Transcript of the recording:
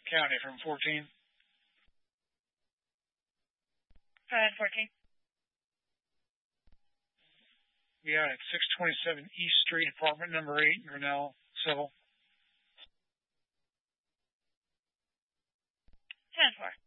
County from 14. Go ahead, 14. Yeah, at 627 East Street, apartment number 8, Grinnell, Civil. 10-4.